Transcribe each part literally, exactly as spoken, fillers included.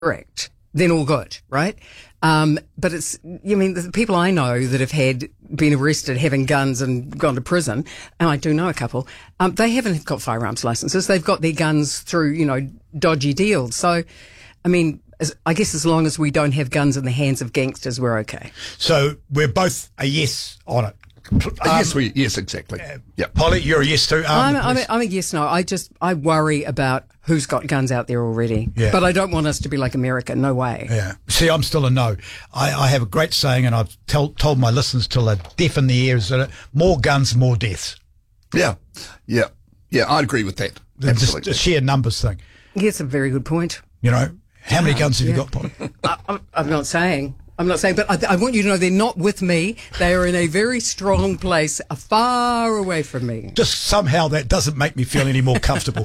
correct, then all good, right? Um, but it's, I mean, the people I know that have had, been arrested having guns and gone to prison, and I do know a couple, um, they haven't got firearms licenses. They've got their guns through, you know, dodgy deals. So, I mean, as, I guess as long as we don't have guns in the hands of gangsters, we're okay. So we're both a yes on it. Um, yes, we, yes, exactly. Uh, yeah. Polly, you're a yes too. Um, I'm, I'm, a, I'm a yes, no. I just, I worry about who's got guns out there already. Yeah. But I don't want us to be like America. No way. Yeah. See, I'm still a no. I, I have a great saying, and I've tell, told my listeners till they're deaf in the ears that more guns, more deaths. Yeah. Yeah. Yeah, I agree with that. Just a sheer numbers thing. Yeah, it's a very good point. You know, how many guns have yeah. you got, Polly? I, I'm, I'm not saying. I'm not saying, but I, I want you to know they're not with me. They are in a very strong place, uh, far away from me. Just somehow that doesn't make me feel any more comfortable.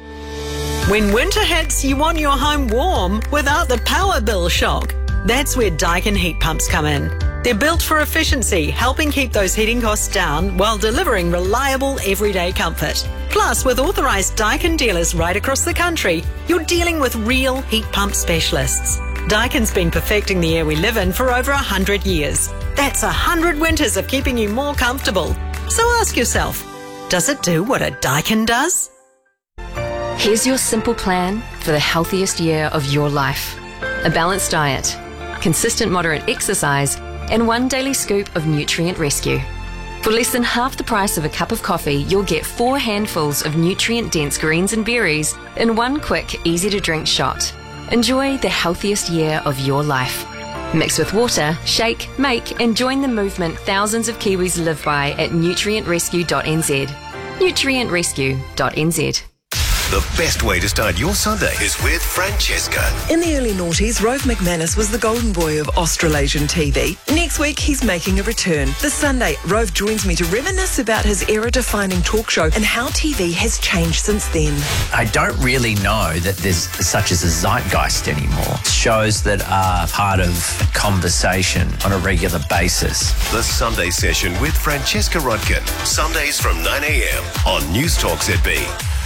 When winter hits, you want your home warm without the power bill shock. That's where Daikin heat pumps come in. They're built for efficiency, helping keep those heating costs down while delivering reliable everyday comfort. Plus, with authorised Daikin dealers right across the country, you're dealing with real heat pump specialists. Daikin's been perfecting the air we live in for over a hundred years. That's a hundred winters of keeping you more comfortable. So ask yourself, does it do what a Daikin does? Here's your simple plan for the healthiest year of your life. A balanced diet, consistent moderate exercise, and one daily scoop of Nutrient Rescue. For less than half the price of a cup of coffee, you'll get four handfuls of nutrient-dense greens and berries in one quick, easy-to-drink shot. Enjoy the healthiest year of your life. Mix with water, shake, make, and join the movement thousands of Kiwis live by at nutrient rescue dot n z. nutrient rescue dot n z. The best way to start your Sunday is with Francesca. In the early noughties, Rove McManus was the golden boy of Australasian T V. Next week, he's making a return. This Sunday, Rove joins me to reminisce about his era-defining talk show and how T V has changed since then. I don't really know that there's such as a zeitgeist anymore. Shows that are part of conversation on a regular basis. The Sunday Session with Francesca Rudkin. Sundays from nine a.m. on News Talk Z B.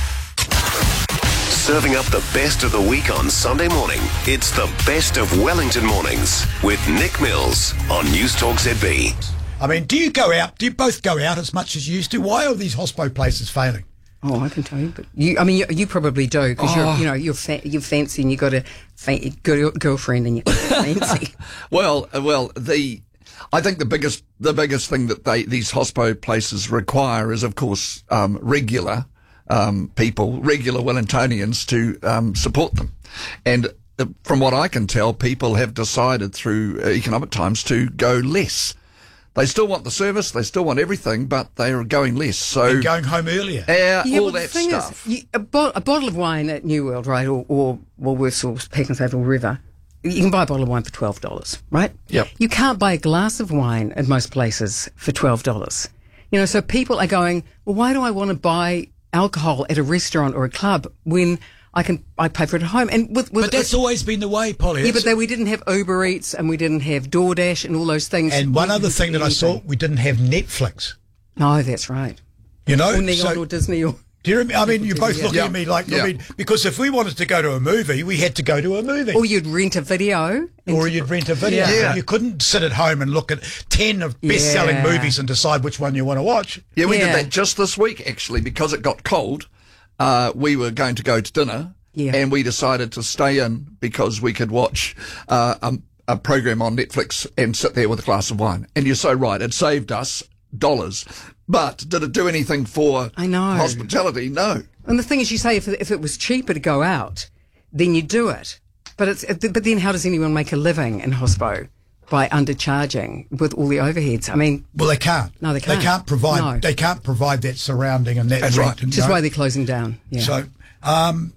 Serving up the best of the week on Sunday morning. It's the best of Wellington mornings with Nick Mills on News Talk Z B. I mean, do you go out? Do you both go out as much as you used to? Why are these hospo places failing? Oh, I can tell you, but you, I mean, you, you probably do because Oh. you're, you know, you're fa- you're fancy and you got a fa- girl, girlfriend and you're fancy. Well, uh, well, the I think the biggest the biggest thing that they these hospo places require is, of course, um, regular um, people, regular Wellingtonians to um, support them, and uh, from what I can tell, people have decided through uh, economic times to go less. They still want the service, they still want everything, but they are going less. So And going home earlier. uh, Yeah, all well, the that thing stuff. Is, you, a, bo- a bottle of wine at New World, right, or, or Woolworths or Peckensafe or River, you can buy a bottle of wine for twelve dollars, right? Yep. You can't buy a glass of wine at most places for twelve dollars. You know, so people are going, well, why do I want to buy alcohol at a restaurant or a club when I can I pay for it at home? And with, with But that's always been the way, Polly. yeah, That's- but they, we didn't have Uber Eats and we didn't have DoorDash and all those things. and one We other didn't thing do that I saw, anything. we didn't have Netflix. No, that's right. You know? Or Neon So- or Disney or... do you remember? I mean, you're both Yeah. looking Yeah. at me like, Yeah. I mean, because if we wanted to go to a movie, we had to go to a movie. Or you'd rent a video. and- Or you'd rent a video. Yeah. You couldn't sit at home and look at ten of best-selling Yeah. movies and decide which one you want to watch. Yeah, we Yeah. did that just this week, actually, because it got cold. Uh, we were going to go to dinner, Yeah. and we decided to stay in because we could watch uh, a, a program on Netflix and sit there with a glass of wine. And you're so right, it saved us dollars. But did it do anything for I know. hospitality? No. And the thing is, you say if, if it was cheaper to go out, then you do it. But it's but then how does anyone make a living in hospo? By undercharging with all the overheads. I mean, Well, they can't. No, they can't. They can't provide. No. They can't provide that surrounding and that. That's rent right. and, which is you know. why they're closing down. Yeah. So, um,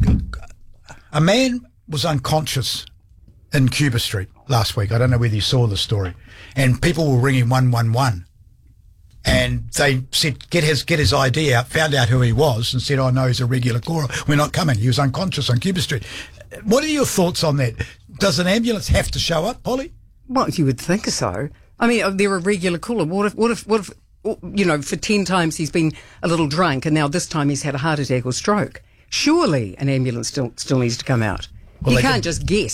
a man was unconscious in Cuba Street last week. I don't know whether you saw the story, and people were ringing one one one, and they said get his get his I D out, found out who he was, and said, "Oh no, he's a regular caller. We're not coming. He was unconscious on Cuba Street." What are your thoughts on that? Does an ambulance have to show up, Polly? Well, you would think so. I mean, they're a regular caller. What if, what if, what if, you know, for ten times he's been a little drunk and now this time he's had a heart attack or stroke? Surely an ambulance still still needs to come out. Well, you they can't didn't. just guess.